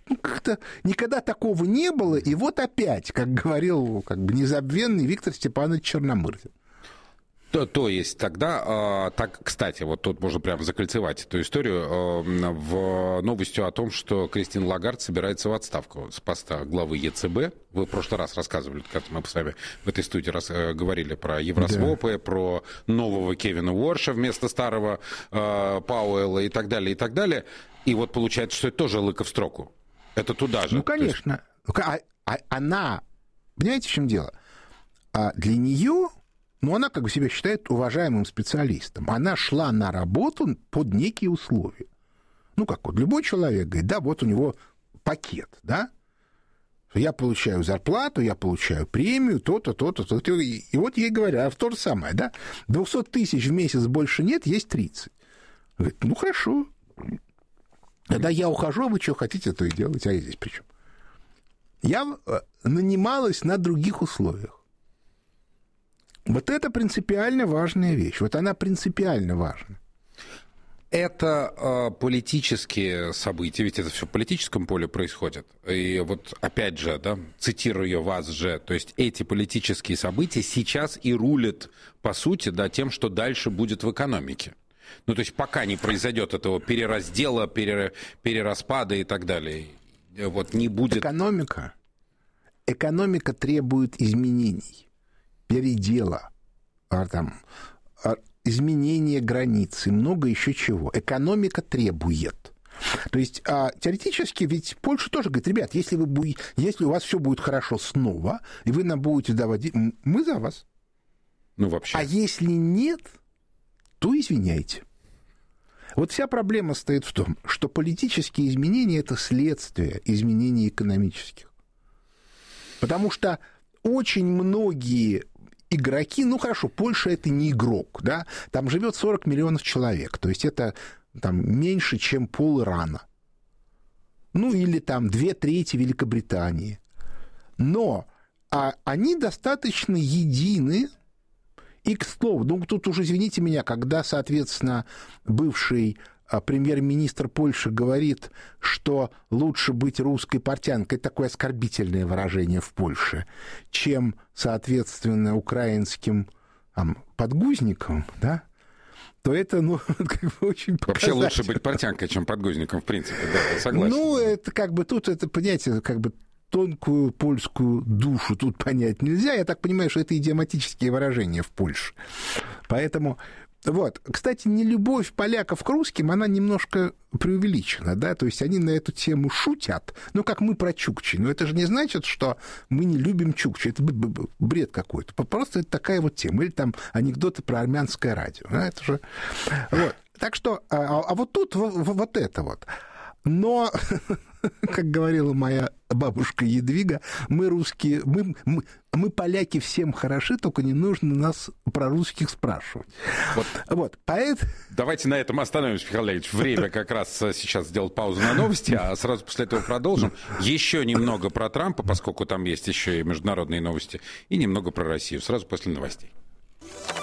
как-то никогда такого не было, и вот опять, как говорил как бы незабвенный Виктор Степанович Черномырдин. То есть тогда, так, кстати, вот тут можно прямо закольцевать эту историю в новостью о том, что Кристин Лагард собирается в отставку с поста главы ЕЦБ. Вы в прошлый раз рассказывали, как мы с вами в этой студии говорили про евросвопы, да, про нового Кевина Уорша вместо старого Пауэлла и так далее, и так далее. И вот получается, что это тоже лыка в строку. Это туда же. Ну, конечно. Она, понимаете, в чем дело? Для нее... Но она как бы себя считает уважаемым специалистом. Она шла на работу под некие условия. Ну, как вот любой человек говорит, да, вот у него пакет, да, я получаю зарплату, я получаю премию, то-то, то-то, то-то. И вот ей говорят, то же самое, да, 200 тысяч в месяц больше нет, есть 30. Говорит, ну, хорошо. Когда я ухожу, а вы что хотите, то и делайте, а я здесь при чем? Я нанималась на других условиях. Вот это принципиально важная вещь. Вот она принципиально важна. Это политические события, ведь это все в политическом поле происходит. И вот опять же, да, цитирую вас же, то есть эти политические события сейчас и рулят, по сути, да, тем, что дальше будет в экономике. Ну, то есть пока не произойдет этого перераздела, перераспада и так далее, вот не будет... Экономика требует изменений. Передела, изменения границы, много еще чего. Экономика требует. То есть теоретически ведь Польша тоже говорит, ребят, если у вас все будет хорошо снова, и вы нам будете давать, мы за вас. Ну, вообще. А если нет, то извиняйте. Вот вся проблема стоит в том, что политические изменения – это следствие изменений экономических. Потому что очень многие игроки, ну хорошо, Польша это не игрок, да, там живет 40 миллионов человек, то есть это там меньше, чем пол Ирана, ну или там 2/3 Великобритании, но они достаточно едины, и, к слову, ну тут уже, извините меня, когда, соответственно, бывший премьер-министр Польши говорит, что лучше быть русской портянкой, такое оскорбительное выражение в Польше, чем, соответственно, украинским подгузником, да, то это, ну, как бы очень показательно. Вообще лучше быть портянкой, чем подгузником, в принципе, да, согласен. Ну, это как бы тут, это, понимаете, как бы тонкую польскую душу тут понять нельзя. Я так понимаю, что это идиоматические выражения в Польше. Поэтому... Вот. Кстати, нелюбовь поляков к русским, она немножко преувеличена, да, то есть они на эту тему шутят, ну, как мы про чукчи, но это же не значит, что мы не любим чукчи, это бред какой-то, просто это такая вот тема, или там анекдоты про армянское радио, да? Это же... Вот. Так что, а вот тут вот это вот. Но, как говорила моя бабушка Едвига, мы русские, мы поляки всем хороши, только не нужно нас про русских спрашивать. Вот. Давайте на этом остановимся, Михаил Леонидович. Время как раз сейчас сделать паузу на новости, а сразу после этого продолжим. Еще немного про Трампа, поскольку там есть еще и международные новости, и немного про Россию. Сразу после новостей.